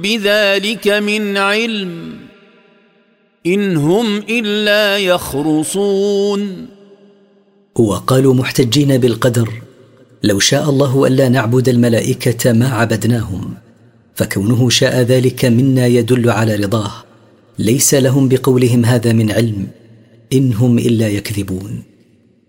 بذلك من علم إن هم إلا يخرصون. وقالوا محتجين بالقدر: لو شاء الله ألا نعبد الملائكة ما عبدناهم، فكونه شاء ذلك منا يدل على رضاه، ليس لهم بقولهم هذا من علم، إن هم إلا يكذبون.